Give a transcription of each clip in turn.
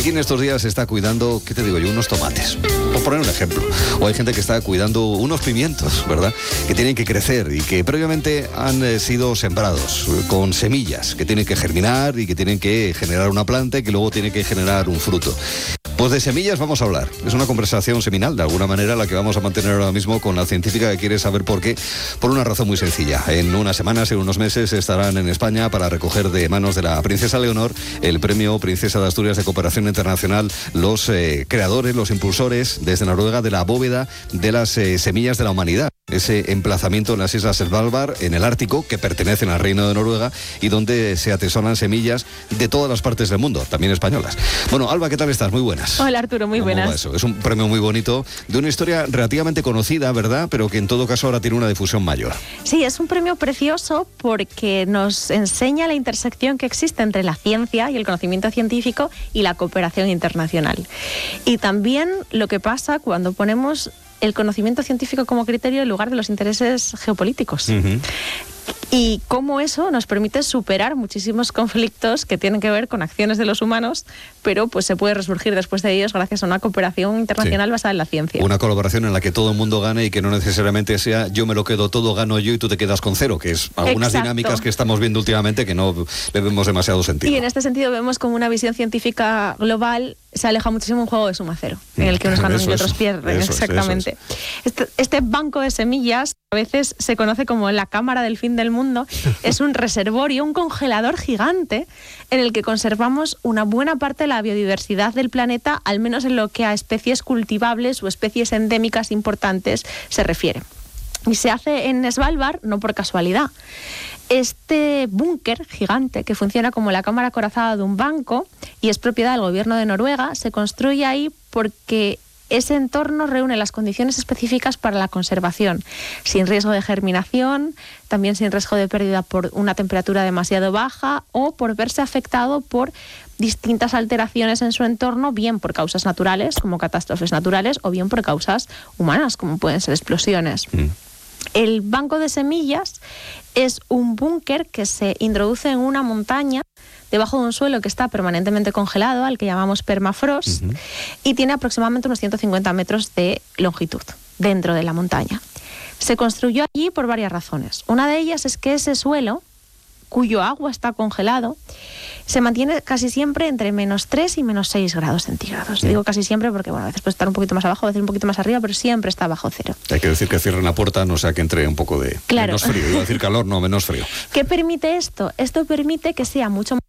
quien estos días está cuidando, ¿qué te digo yo? Unos tomates, por poner un ejemplo. O hay gente que está cuidando unos pimientos, ¿verdad? Que tienen que crecer y que previamente han sido sembrados con semillas que tienen que germinar y que tienen que generar una planta y que luego tiene que generar un fruto. Pues de semillas vamos a hablar. Es una conversación seminal, de alguna manera, la que vamos a mantener ahora mismo con la científica que quiere saber por qué. Por una razón muy sencilla. En unas semanas, en unos meses, estarán en España para recoger de manos de la princesa Leonor el premio Princesa de Asturias de Cooperación Internacional, los creadores, los impulsores desde Noruega de la bóveda de las semillas de la humanidad. Ese emplazamiento en las islas Svalbard, en el Ártico, que pertenecen al Reino de Noruega y donde se atesoran semillas de todas las partes del mundo, también españolas. Bueno, Alba, ¿qué tal estás? Muy buenas. Hola, Arturo, muy buenas. Eso? Es un premio muy bonito, de una historia relativamente conocida, ¿verdad? Pero que en todo caso ahora tiene una difusión mayor. Sí, es un premio precioso porque nos enseña la intersección que existe entre la ciencia y el conocimiento científico y la cooperación internacional. Y también lo que pasa cuando ponemos el conocimiento científico como criterio en lugar de los intereses geopolíticos. Uh-huh. Y cómo eso nos permite superar muchísimos conflictos que tienen que ver con acciones de los humanos, pero pues se puede resurgir después de ellos gracias a una cooperación internacional basada en la ciencia. Una colaboración en la que todo el mundo gane y que no necesariamente sea yo me lo quedo todo, gano yo y tú te quedas con cero, que es algunas dinámicas que estamos viendo últimamente que no le vemos demasiado sentido. Y en este sentido vemos como una visión científica global se aleja muchísimo un juego de suma cero, en el que unos ganan y otros pierden. Exactamente. Este banco de semillas a veces se conoce como la cámara del fin del mundo. Es un reservorio, un congelador gigante en el que conservamos una buena parte de la biodiversidad del planeta, al menos en lo que a especies cultivables o especies endémicas importantes se refiere. Y se hace en Svalbard no por casualidad. Este búnker gigante, que funciona como la cámara acorazada de un banco y es propiedad del gobierno de Noruega, se construye ahí porque ese entorno reúne las condiciones específicas para la conservación, sin riesgo de germinación, también sin riesgo de pérdida por una temperatura demasiado baja o por verse afectado por distintas alteraciones en su entorno, bien por causas naturales, como catástrofes naturales, o bien por causas humanas, como pueden ser explosiones. El banco de semillas es un búnker que se introduce en una montaña debajo de un suelo que está permanentemente congelado, al que llamamos permafrost, y tiene aproximadamente unos 150 metros de longitud dentro de la montaña. Se construyó allí por varias razones. Una de ellas es que ese suelo, cuyo agua está congelado, se mantiene casi siempre entre -3 y -6 grados centígrados. Digo casi siempre porque, bueno, a veces puede estar un poquito más abajo, a veces un poquito más arriba, pero siempre está bajo cero. Hay que decir que cierren la puerta, no sea que entre un poco de menos frío. Iba a decir calor, no, menos frío. ¿Qué permite esto? Esto permite que sea mucho más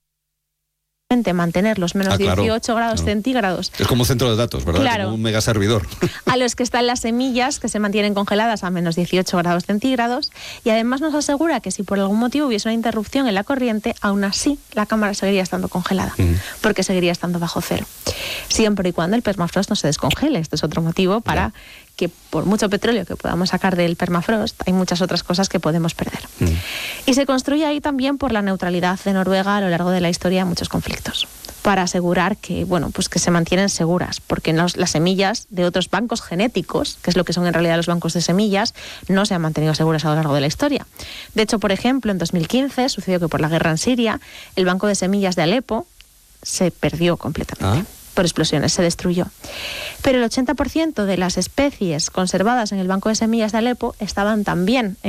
mantener los menos 18 grados centígrados. Es como un centro de datos, ¿verdad? Claro. Como un mega servidor. A los que están las semillas, que se mantienen congeladas a menos 18 grados centígrados, y además nos asegura que si por algún motivo hubiese una interrupción en la corriente, aún así la cámara seguiría estando congelada, porque seguiría estando bajo cero. Siempre y cuando el permafrost no se descongele. Esto es otro motivo para que por mucho petróleo que podamos sacar del permafrost, hay muchas otras cosas que podemos perder. Y se construye ahí también por la neutralidad de Noruega a lo largo de la historia de muchos conflictos, para asegurar que, bueno, pues que se mantienen seguras, porque las semillas de otros bancos genéticos, que es lo que son en realidad los bancos de semillas, no se han mantenido seguras a lo largo de la historia. De hecho, por ejemplo, en 2015 sucedió que por la guerra en Siria, el banco de semillas de Alepo se perdió completamente. Por explosiones, se destruyó. Pero el 80% de las especies conservadas en el banco de semillas de Alepo estaban también en